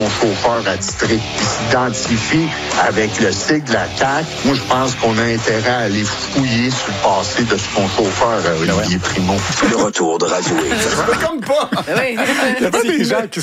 Mon chauffeur attitré s'identifie avec le sigle de la CAQ. Moi, je pense qu'on a intérêt à aller fouiller sur le passé de son chauffeur, Olivier Primo. Le retour de Radio X. Comme pas! Oui. Il y a pas des gens qui